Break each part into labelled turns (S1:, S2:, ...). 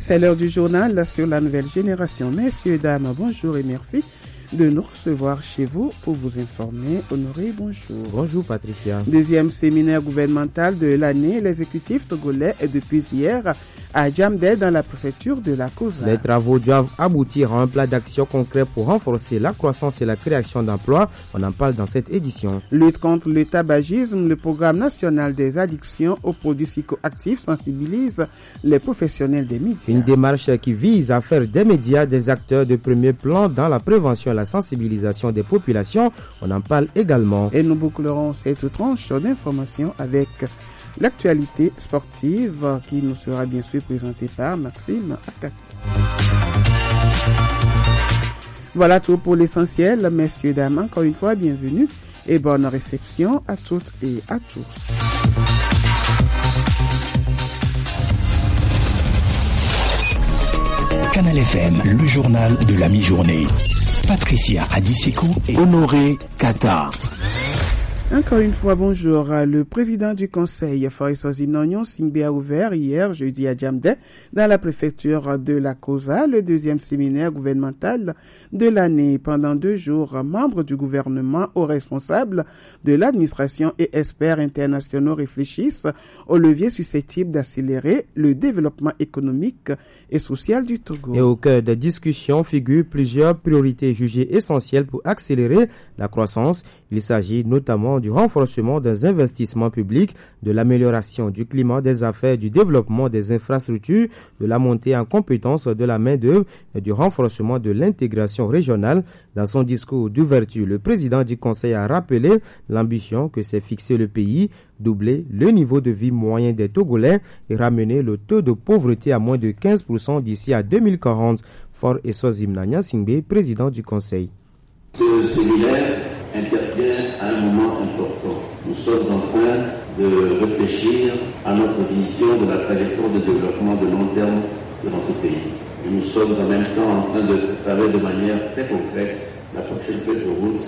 S1: C'est l'heure du journal sur la nouvelle génération. Messieurs, dames, bonjour et merci de nous recevoir chez vous pour vous informer. Honoré, bonjour.
S2: Bonjour Patricia.
S1: Deuxième séminaire gouvernemental de l'année, l'exécutif togolais est depuis hier à Djamdé dans la préfecture de la Kosa.
S2: Les travaux doivent aboutir à un plan d'action concret pour renforcer la croissance et la création d'emplois. On en parle dans cette édition.
S1: Lutte contre le tabagisme, le programme national des addictions aux produits psychoactifs sensibilise les professionnels des médias.
S2: Une démarche qui vise à faire des médias des acteurs de premier plan dans la prévention et la sensibilisation des populations. On en parle également.
S1: Et nous bouclerons cette tranche d'informations avec l'actualité sportive qui nous sera bien sûr présentée par Maxime Akak. Voilà tout pour l'essentiel. Messieurs, dames, encore une fois, bienvenue et bonne réception à toutes et à tous.
S3: Canal FM, le journal de la mi-journée. Patricia Adiseko et Honoré Kata.
S1: Encore une fois, bonjour. Le président du conseil, Faris Ozimnognon Singbe, a ouvert hier, jeudi, à Djamdé, dans la préfecture de la Kosa, le deuxième séminaire gouvernemental de l'année. Pendant 2 jours, membres du gouvernement, aux responsables de l'administration et experts internationaux réfléchissent aux leviers susceptibles d'accélérer le développement économique et social du Togo.
S2: Et au cœur des discussions figurent plusieurs priorités jugées essentielles pour accélérer la croissance. Il s'agit notamment du renforcement des investissements publics, de l'amélioration du climat des affaires, du développement des infrastructures, de la montée en compétences de la main-d'œuvre et du renforcement de l'intégration régionale. Dans son discours d'ouverture, le président du Conseil a rappelé l'ambition que s'est fixé le pays, doubler le niveau de vie moyen des Togolais et ramener le taux de pauvreté à moins de 15% d'ici à 2040. Fort Esozimnanya Singbe, président du Conseil.
S4: Ce séminaire intervient à un moment important. Nous sommes en train de réfléchir à notre vision de la trajectoire de développement de long terme de notre pays. Et nous sommes en même temps en train de préparer de manière très concrète la prochaine feuille de route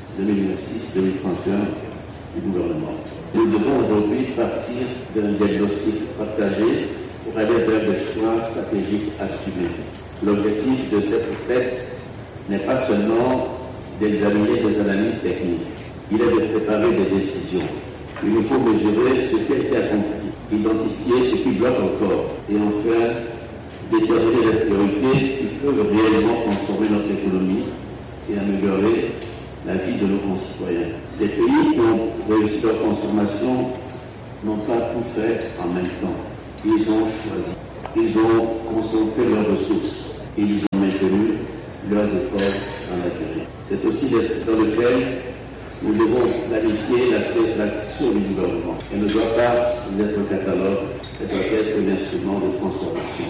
S4: 2026-2031 du gouvernement. Nous devons aujourd'hui partir d'un diagnostic partagé pour aller vers des choix stratégiques assumés. L'objectif de cette retraite n'est pas seulement d'examiner des analyses techniques, il est de préparer des décisions. Il nous faut mesurer ce qui a été accompli, identifier ce qui bloque encore et enfin déterminer les priorités qui peuvent réellement transformer notre économie et améliorer la vie de nos concitoyens. Les pays qui ont réussi leur transformation n'ont pas tout fait en même temps. Ils ont choisi, ils ont concentré leurs ressources et ils ont maintenu leurs efforts dans la durée. C'est aussi l'esprit dans lequel nous devons planifier l'action du gouvernement. Elle ne doit pas être un catalogue, elle doit être un instrument de transformation.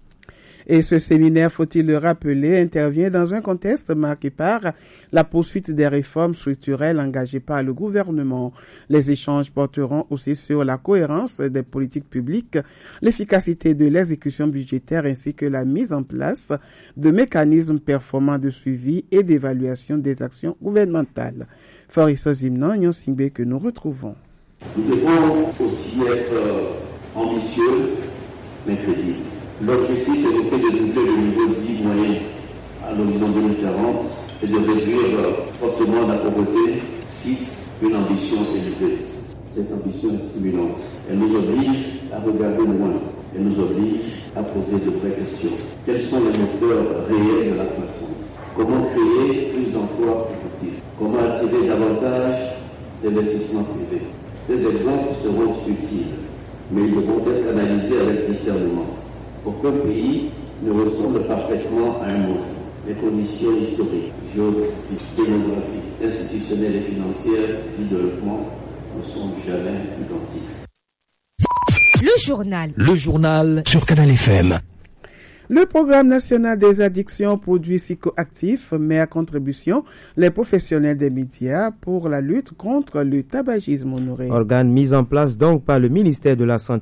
S1: Et ce séminaire, faut-il le rappeler, intervient dans un contexte marqué par la poursuite des réformes structurelles engagées par le gouvernement. Les échanges porteront aussi sur la cohérence des politiques publiques, l'efficacité de l'exécution budgétaire ainsi que la mise en place de mécanismes performants de suivi et d'évaluation des actions gouvernementales. Faris Ozimnognon Singbe que nous retrouvons.
S4: Nous devons aussi être ambitieux, mais crédibles. L'objectif est de doubler le niveau de vie moyen à l'horizon 2040 et de réduire fortement la pauvreté fixe une ambition élevée. Cette ambition est stimulante. Elle nous oblige à regarder loin. Elle nous oblige à poser de vraies questions. Quels sont les moteurs réels de la croissance? Comment créer plus d'emplois productifs? Comment attirer davantage d'investissements privés? Ces exemples seront utiles, mais ils devront être analysés avec discernement. Pour qu'un pays ne ressemble parfaitement à un autre, les conditions historiques, géographiques, démographiques, institutionnelles et financières du développement ne sont jamais identiques.
S3: Le journal sur Canal FM.
S1: Le programme national des addictions aux produits psychoactifs met à contribution les professionnels des médias pour la lutte contre le tabagisme. Honoré.
S2: Organe mis en place donc par le ministère de la Santé,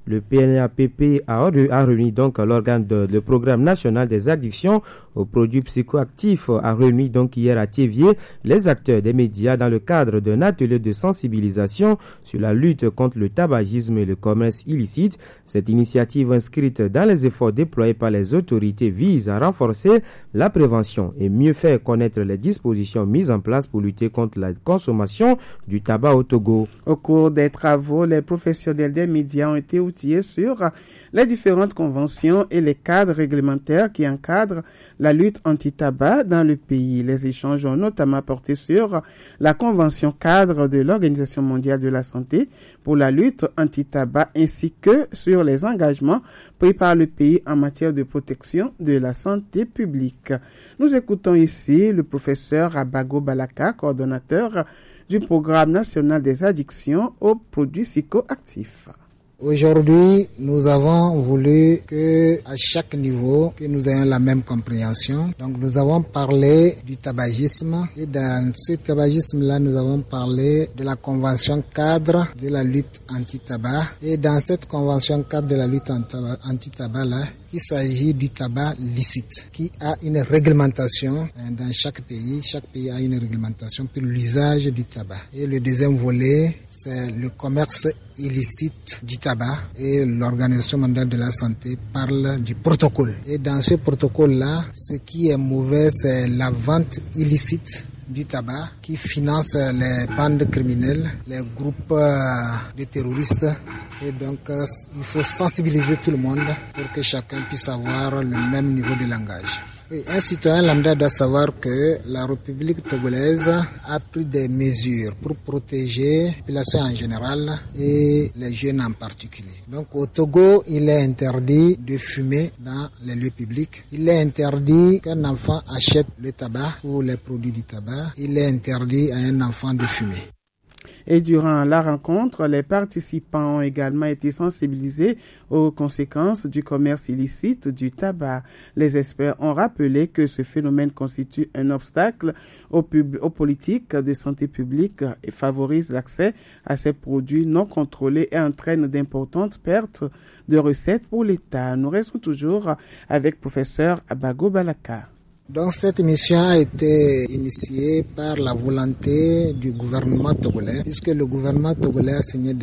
S2: Le PNAPP a réuni donc l'organe le programme national des addictions aux produits psychoactifs a réuni donc hier à Thiévié les acteurs des médias dans le cadre d'un atelier de sensibilisation sur la lutte contre le tabagisme et le commerce illicite. Cette initiative inscrite dans les efforts déployés par les autorités vise à renforcer la prévention et mieux faire connaître les dispositions mises en place pour lutter contre la consommation du tabac au Togo.
S1: Au cours des travaux, les professionnels des médias ont été outillés sur les différentes conventions et les cadres réglementaires qui encadrent la lutte anti-tabac dans le pays. Les échanges ont notamment porté sur la convention cadre de l'Organisation mondiale de la santé pour la lutte anti-tabac ainsi que sur les engagements pris par le pays en matière de protection de la santé publique. Nous écoutons ici le professeur Abago Balaka, coordonnateur du programme national des addictions aux produits psychoactifs.
S5: Aujourd'hui, nous avons voulu que, à chaque niveau, que nous ayons la même compréhension. Donc, nous avons parlé du tabagisme et dans ce tabagisme-là, nous avons parlé de la convention cadre de la lutte anti-tabac. Et dans cette convention cadre de la lutte anti-tabac-là, il s'agit du tabac licite qui a une réglementation dans chaque pays. Chaque pays a une réglementation pour l'usage du tabac. Et le deuxième volet, c'est le commerce illicite du tabac et l'Organisation mondiale de la santé parle du protocole. Et dans ce protocole-là, ce qui est mauvais, c'est la vente illicite du tabac qui finance les bandes criminelles, les groupes de terroristes. Et donc, il faut sensibiliser tout le monde pour que chacun puisse avoir le même niveau de langage. Un citoyen lambda doit savoir que la République togolaise a pris des mesures pour protéger la population en général et les jeunes en particulier. Donc au Togo, il est interdit de fumer dans les lieux publics. Il est interdit qu'un enfant achète le tabac ou les produits du tabac. Il est interdit à un enfant de fumer.
S1: Et durant la rencontre, les participants ont également été sensibilisés aux conséquences du commerce illicite du tabac. Les experts ont rappelé que ce phénomène constitue un obstacle aux politiques de santé publique et favorise l'accès à ces produits non contrôlés et entraîne d'importantes pertes de recettes pour l'État. Nous restons toujours avec professeur Abago Balaka.
S5: Donc cette mission a été initiée par la volonté du gouvernement togolais, puisque le gouvernement togolais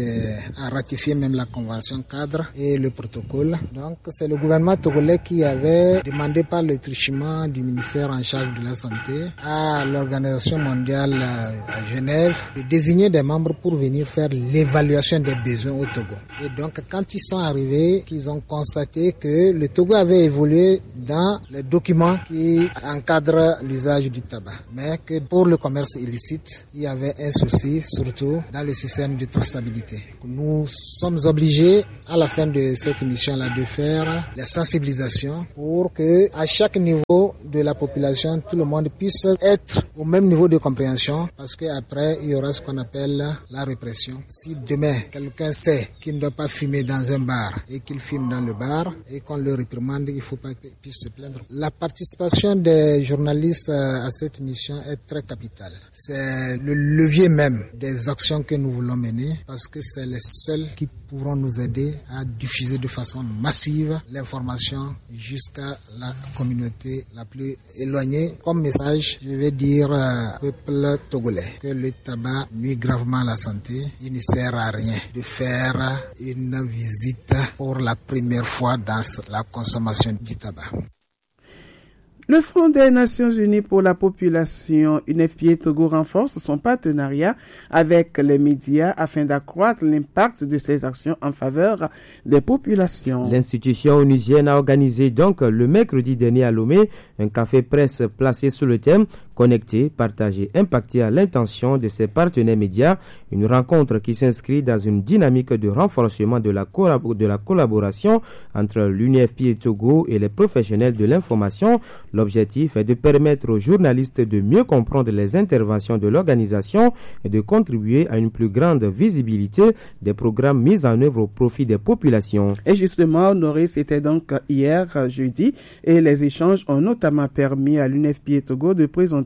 S5: a ratifié même la convention cadre et le protocole. Donc c'est le gouvernement togolais qui avait demandé par le truchement du ministère en charge de la santé à l'Organisation mondiale à Genève de désigner des membres pour venir faire l'évaluation des besoins au Togo. Et donc quand ils sont arrivés, ils ont constaté que le Togo avait évolué dans les documents qui encadre l'usage du tabac. Mais que pour le commerce illicite, il y avait un souci, surtout dans le système de traçabilité. Nous sommes obligés, à la fin de cette mission-là, de faire la sensibilisation pour que, à chaque niveau de la population, tout le monde puisse être au même niveau de compréhension, parce qu'après, il y aura ce qu'on appelle la répression. Si demain, quelqu'un sait qu'il ne doit pas fumer dans un bar et qu'il fume dans le bar et qu'on le réprimande, il ne faut pas qu'il puisse se plaindre. La participation des journalistes à cette mission est très capitale. C'est le levier même des actions que nous voulons mener parce que c'est les seuls qui pourront nous aider à diffuser de façon massive l'information jusqu'à la communauté la plus éloignée. Comme message, je vais dire au peuple togolais que le tabac nuit gravement à la santé. Il ne sert à rien de faire une visite pour la première fois dans la consommation du tabac.
S1: Le Fonds des Nations Unies pour la population, UNFPA Togo, renforce son partenariat avec les médias afin d'accroître l'impact de ses actions en faveur des populations.
S2: L'institution onusienne a organisé donc le mercredi dernier à Lomé un café presse placé sous le thème connecter, partager, impacter à l'intention de ses partenaires médias, une rencontre qui s'inscrit dans une dynamique de renforcement de la collaboration entre l'UNFPA Togo et les professionnels de l'information. L'objectif est de permettre aux journalistes de mieux comprendre les interventions de l'organisation et de contribuer à une plus grande visibilité des programmes mis en œuvre au profit des populations.
S1: Et justement, Honoré, c'était donc hier jeudi et les échanges ont notamment permis à l'UNFPA Togo de présenter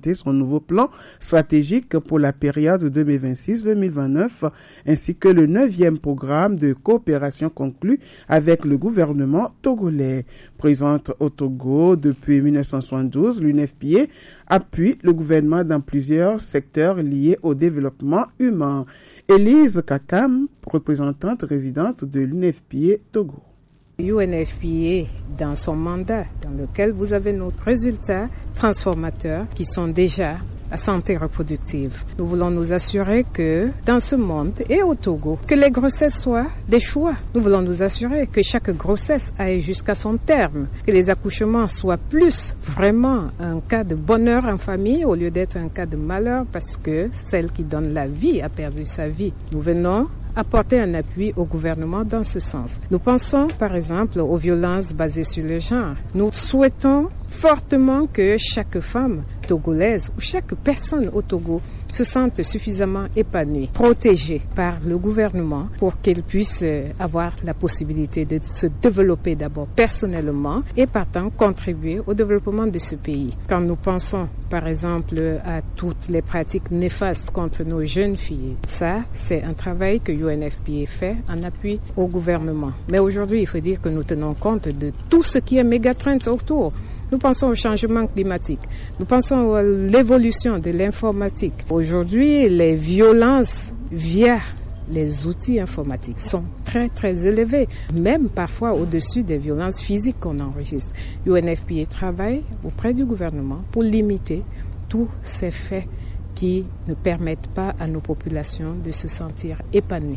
S1: présenté son nouveau plan stratégique pour la période 2026-2029 ainsi que le 9e programme de coopération conclu avec le gouvernement togolais. Présente au Togo depuis 1972, l'UNFPA appuie le gouvernement dans plusieurs secteurs liés au développement humain. Élise Kakam, représentante résidente de l'UNFPA Togo.
S6: UNFPA, dans son mandat, dans lequel vous avez nos résultats transformateurs qui sont déjà la santé reproductive. Nous voulons nous assurer que dans ce monde et au Togo, que les grossesses soient des choix. Nous voulons nous assurer que chaque grossesse aille jusqu'à son terme, que les accouchements soient plus vraiment un cas de bonheur en famille au lieu d'être un cas de malheur parce que celle qui donne la vie a perdu sa vie. Nous venons apporter un appui au gouvernement dans ce sens. Nous pensons par exemple aux violences basées sur le genre. Nous souhaitons fortement que chaque femme togolaise ou chaque personne au Togo se sente suffisamment épanouie, protégée par le gouvernement pour qu'elle puisse avoir la possibilité de se développer d'abord personnellement et partant contribuer au développement de ce pays. Quand nous pensons par exemple à toutes les pratiques néfastes contre nos jeunes filles, ça c'est un travail que UNFPA fait en appui au gouvernement. Mais aujourd'hui il faut dire que nous tenons compte de tout ce qui est méga trend autour. Nous pensons au changement climatique. Nous pensons à l'évolution de l'informatique. Aujourd'hui, les violences via les outils informatiques sont très, très élevées, même parfois au-dessus des violences physiques qu'on enregistre. UNFPA travaille auprès du gouvernement pour limiter tous ces faits qui ne permettent pas à nos populations de se sentir épanouies.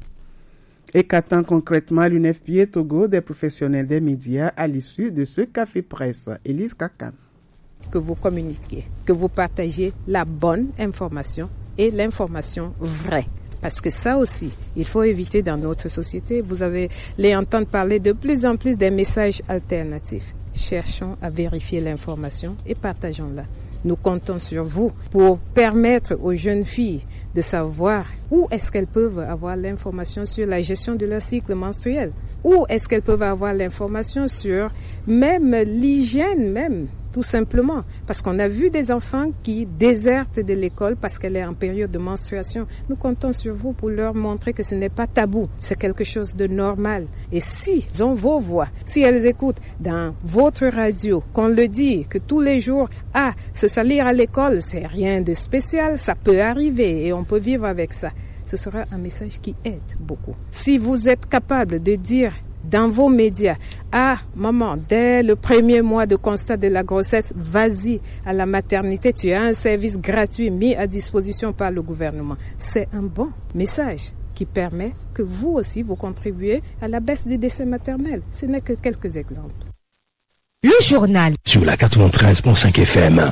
S1: Et qu'attend concrètement l'UNFPA Togo des professionnels des médias à l'issue de ce café presse? Élise Kakam.
S6: Que vous communiquiez, que vous partagiez la bonne information et l'information vraie. Parce que ça aussi, il faut éviter dans notre société. Vous allez entendre parler de plus en plus des messages alternatifs. Cherchons à vérifier l'information et partageons-la. Nous comptons sur vous pour permettre aux jeunes filles de savoir où est-ce qu'elles peuvent avoir l'information sur la gestion de leur cycle menstruel, où est-ce qu'elles peuvent avoir l'information sur même l'hygiène même, tout simplement. Parce qu'on a vu des enfants qui désertent de l'école parce qu'elle est en période de menstruation. Nous comptons sur vous pour leur montrer que ce n'est pas tabou, c'est quelque chose de normal. Et si elles ont vos voix, si elles écoutent dans votre radio, qu'on le dit, que tous les jours, se salir à l'école, c'est rien de spécial, ça peut arriver et on peut vivre avec ça. Ce sera un message qui aide beaucoup. Si vous êtes capable de dire dans vos médias, maman, dès le premier mois de constat de la grossesse, vas-y à la maternité, tu as un service gratuit mis à disposition par le gouvernement. C'est un bon message qui permet que vous aussi, vous contribuez à la baisse des décès maternels. Ce n'est que quelques exemples.
S3: Le journal sur la 93.5 FM.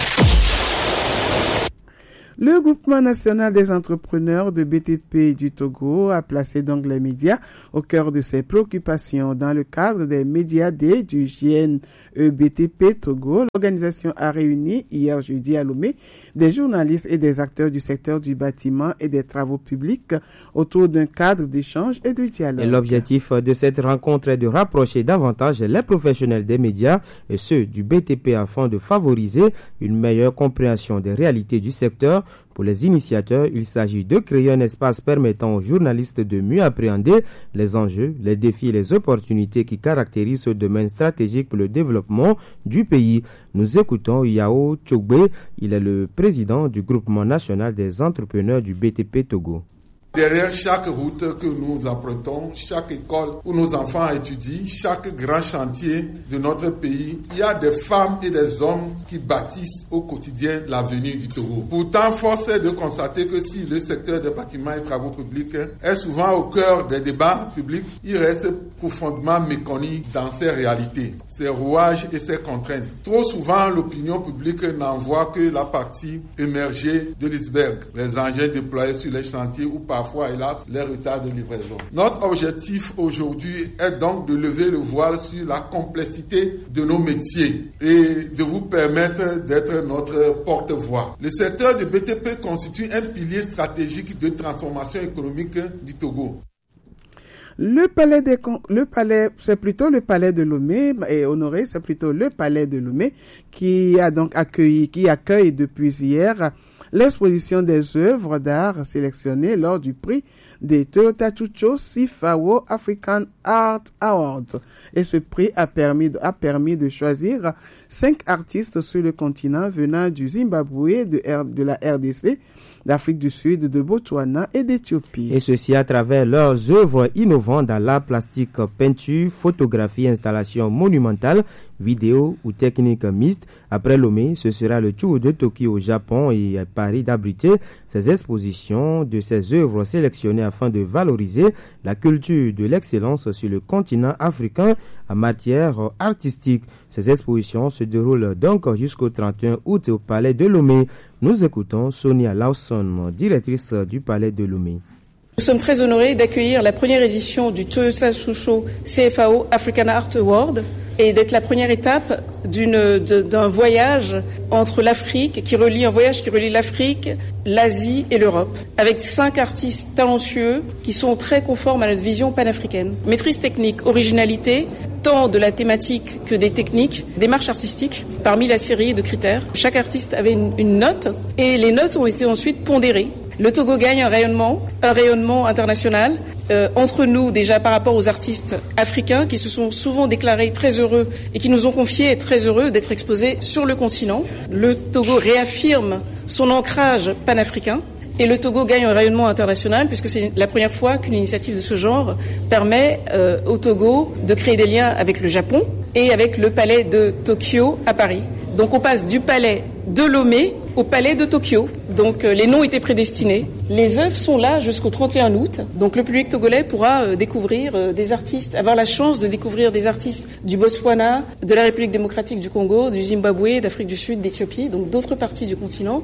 S1: Le groupement national des entrepreneurs de BTP du Togo a placé donc les médias au cœur de ses préoccupations. Dans le cadre des médias Day du JNEBTP Togo, l'organisation a réuni hier jeudi à Lomé des journalistes et des acteurs du secteur du bâtiment et des travaux publics autour d'un cadre d'échange et de dialogue.
S2: Et l'objectif de cette rencontre est de rapprocher davantage les professionnels des médias et ceux du BTP afin de favoriser une meilleure compréhension des réalités du secteur. Pour les initiateurs, il s'agit de créer un espace permettant aux journalistes de mieux appréhender les enjeux, les défis et les opportunités qui caractérisent ce domaine stratégique pour le développement du pays. Nous écoutons Yao Tchogbe, il est le président du groupement national des entrepreneurs du BTP Togo.
S7: Derrière chaque route que nous empruntons, chaque école où nos enfants étudient, chaque grand chantier de notre pays, il y a des femmes et des hommes qui bâtissent au quotidien l'avenir du Togo. Pourtant, force est de constater que si le secteur des bâtiments et travaux publics est souvent au cœur des débats publics, il reste profondément méconnu dans ses réalités, ses rouages et ses contraintes. Trop souvent, l'opinion publique n'en voit que la partie émergée de l'iceberg, les engins déployés sur les chantiers ou parfois, hélas, les retards de livraison. Notre objectif aujourd'hui est donc de lever le voile sur la complexité de nos métiers et de vous permettre d'être notre porte-voix. Le secteur du BTP constitue un pilier stratégique de transformation économique du Togo.
S1: C'est plutôt le palais de Lomé, et Honoré, c'est plutôt le palais de Lomé qui accueille depuis hier l'exposition des œuvres d'art sélectionnées lors du prix des Toyota Tsucho Sifao African Art Awards. Et ce prix a permis de choisir 5 artistes sur le continent venant du Zimbabwe, de la RDC, d'Afrique du Sud, de Botswana et d'Éthiopie.
S2: Et ceci à travers leurs œuvres innovantes dans l'art plastique, peinture, photographie, installation monumentale, vidéo ou technique mixte. Après Lomé, ce sera le tour de Tokyo au Japon et à Paris d'abriter ces expositions de ces œuvres sélectionnées afin de valoriser la culture de l'excellence sur le continent africain en matière artistique. Ces expositions se déroulent donc jusqu'au 31 août au Palais de Lomé. Nous écoutons Sonia Lawson, directrice du Palais de Lomé.
S8: Nous sommes très honorés d'accueillir la première édition du Toyota Tsucho CFAO African Art Award et d'être la première étape d'un voyage entre l'Afrique, un voyage qui relie l'Afrique, l'Asie et l'Europe, avec 5 artistes talentueux qui sont très conformes à notre vision panafricaine. Maîtrise technique, originalité, tant de la thématique que des techniques, démarche artistique, parmi la série de critères. Chaque artiste avait une note et les notes ont été ensuite pondérées. Le Togo gagne un rayonnement international entre nous déjà par rapport aux artistes africains qui se sont souvent déclarés très heureux et qui nous ont confié être très heureux d'être exposés sur le continent. Le Togo réaffirme son ancrage panafricain et le Togo gagne un rayonnement international puisque c'est la première fois qu'une initiative de ce genre permet au Togo de créer des liens avec le Japon et avec le palais de Tokyo à Paris. Donc on passe du palais de Lomé au palais de Tokyo. Donc les noms étaient prédestinés. Les œuvres sont là jusqu'au 31 août. Donc le public togolais pourra découvrir des artistes, avoir la chance de découvrir des artistes du Botswana, de la République démocratique du Congo, du Zimbabwe, d'Afrique du Sud, d'Éthiopie, donc d'autres parties du continent.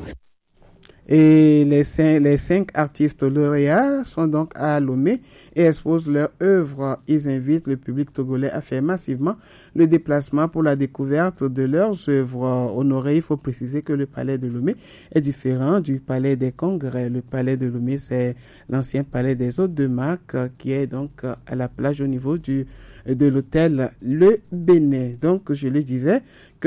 S1: Et les 5 artistes lauréats sont donc à Lomé et exposent leurs œuvres. Ils invitent le public togolais à faire massivement le déplacement pour la découverte de leurs œuvres. Honoré, il faut préciser que le palais de Lomé est différent du palais des congrès. Le palais de Lomé, c'est l'ancien palais des hôtes de marque qui est donc à la plage au niveau de l'hôtel Le Bénin. Donc, je disais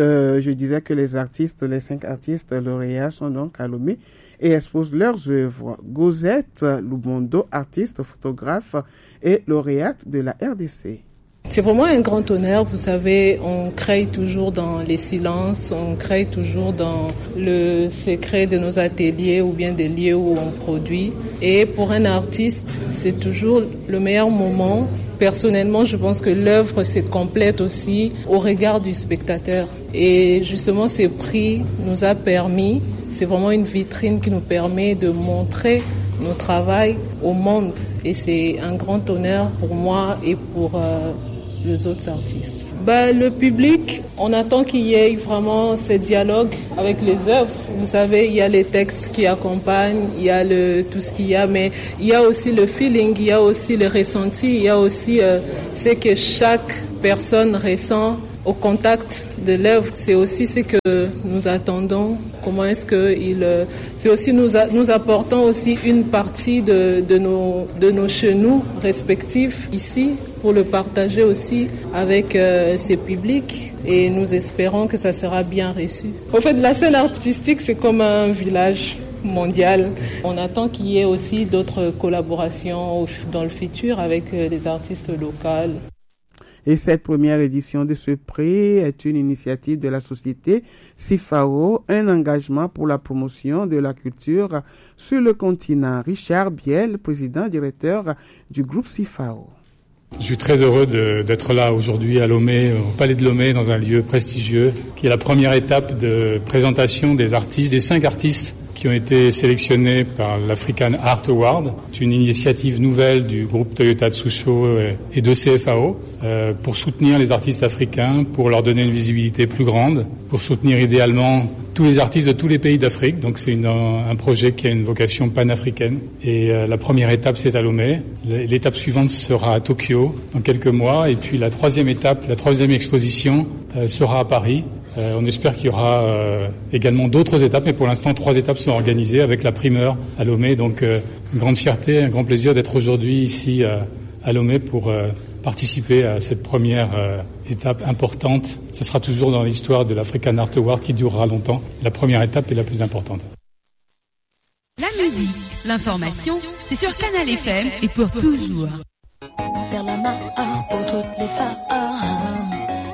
S1: que les 5 artistes lauréats sont donc à Lomé et exposent leurs œuvres. Gozette Lubondo, artiste, photographe et lauréate de la RDC.
S9: C'est vraiment un grand honneur, vous savez, on crée toujours dans les silences, on crée toujours dans le secret de nos ateliers ou bien des lieux où on produit. Et pour un artiste, c'est toujours le meilleur moment. Personnellement, je pense que l'œuvre se complète aussi au regard du spectateur. Et justement, ce prix nous a permis, c'est vraiment une vitrine qui nous permet de montrer nos travail au monde. Et c'est un grand honneur pour moi et pour les autres artistes. Le public, on attend qu'il y ait vraiment ce dialogue avec les œuvres. Vous savez, il y a les textes qui accompagnent, il y a tout ce qu'il y a, mais il y a aussi le feeling, il y a aussi le ressenti, il y a aussi ce que chaque personne ressent au contact de l'œuvre. C'est aussi ce que nous attendons. Comment est-ce que c'est aussi nous apportons aussi une partie de nos chenous respectifs ici pour le partager aussi avec ces publics et nous espérons que ça sera bien reçu. En fait, la scène artistique, c'est comme un village mondial. On attend qu'il y ait aussi d'autres collaborations dans le futur avec les artistes locaux.
S1: Et cette première édition de ce prix est une initiative de la société Sifao, un engagement pour la promotion de la culture sur le continent. Richard Biel, président directeur du groupe Sifao.
S10: Je suis très heureux d'être là aujourd'hui à Lomé, au Palais de Lomé, dans un lieu prestigieux, qui est la première étape de présentation des 5 artistes qui ont été sélectionnés par l'African Art Award. C'est une initiative nouvelle du groupe Toyota Tsucho et de CFAO pour soutenir les artistes africains, pour leur donner une visibilité plus grande, pour soutenir idéalement tous les artistes de tous les pays d'Afrique. Donc c'est un projet qui a une vocation panafricaine. Et la première étape, c'est à Lomé. L'étape suivante sera à Tokyo dans quelques mois. Et puis la troisième exposition sera à Paris. On espère qu'il y aura également d'autres étapes, mais pour l'instant, 3 étapes sont organisées avec la primeur à Lomé. Donc une grande fierté, un grand plaisir d'être aujourd'hui ici à Lomé pour participer à cette première étape importante. Ce sera toujours dans l'histoire de l'African Art Award qui durera longtemps. La première étape est la plus importante.
S11: La musique, l'information, c'est sur Canal FM et pour toujours.
S12: Pour toutes les femmes.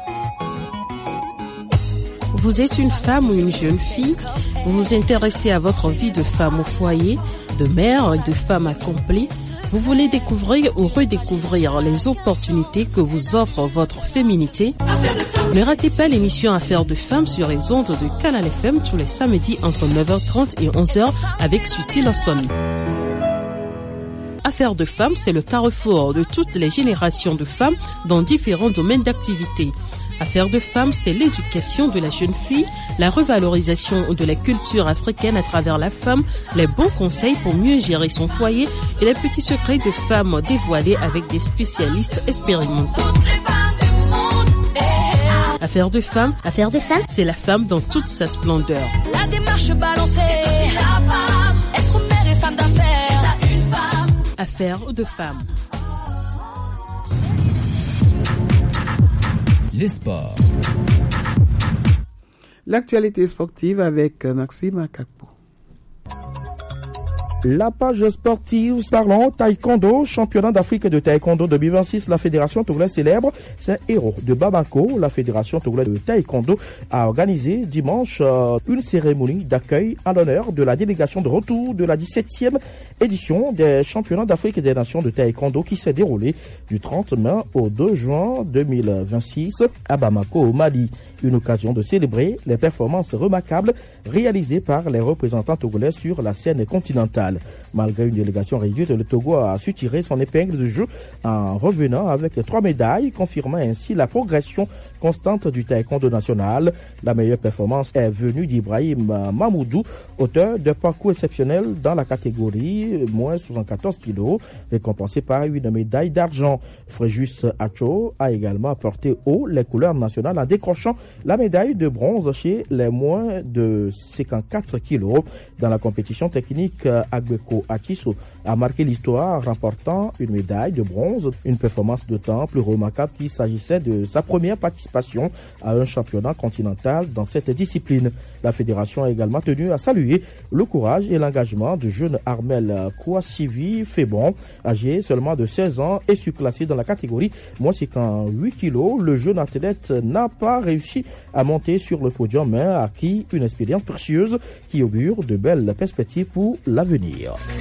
S13: Vous êtes une femme ou une jeune fille, vous vous intéressez à votre vie de femme au foyer, de mère et de femme accomplie, vous voulez découvrir ou redécouvrir les opportunités que vous offre votre féminité. Ne ratez pas l'émission Affaires de femmes sur les ondes de Canal FM tous les samedis entre 9h30 et 11h avec Suti Lawson. Affaires de femmes, c'est le carrefour de toutes les générations de femmes dans différents domaines d'activité. Affaires de femmes, c'est l'éducation de la jeune fille, la revalorisation de la culture africaine à travers la femme, les bons conseils pour mieux gérer son foyer et les petits secrets de femmes dévoilés avec des spécialistes expérimentés. Affaires de femmes, c'est la femme dans toute sa splendeur.
S12: La démarche balancée, c'est aussi la femme, être mère et femme d'affaires, une femme.
S13: Affaires de femmes.
S3: Les sports.
S1: L'actualité sportive avec Maxime Akakpo.
S14: La page sportive parlant taekwondo, championnat d'Afrique de taekwondo 2026, la fédération togolaise célèbre ses héros de Bamako. La fédération togolaise de taekwondo a organisé dimanche une cérémonie d'accueil en l'honneur de la délégation de retour de la 17e édition des championnats d'Afrique des nations de taekwondo qui s'est déroulée du 30 mai au 2 juin 2026 à Bamako au Mali. Une occasion de célébrer les performances remarquables réalisées par les représentants togolais sur la scène continentale. Malgré une délégation réduite, le Togo a su tirer son épingle de jeu en revenant avec 3 médailles, confirmant ainsi la progression constante du taekwondo national. La meilleure performance est venue d'Ibrahim Mamoudou, auteur d'un parcours exceptionnel dans la catégorie moins 74 kg, récompensé par une médaille d'argent. Fréjus Acho a également porté haut les couleurs nationales en décrochant la médaille de bronze chez les moins de 54 kg. Dans la compétition technique, Agbeko Akiso a marqué l'histoire en remportant une médaille de bronze, une performance d'autant plus remarquable qu'il s'agissait de sa première participation à un championnat continental dans cette discipline. La fédération a également tenu à saluer le courage et l'engagement du jeune Armel Kouassivi Fébon, âgé seulement de 16 ans et surclassé dans la catégorie moins 58 kg. Le jeune athlète n'a pas réussi à monter sur le podium mais a acquis une expérience précieuse qui augure de belles perspectives pour l'avenir.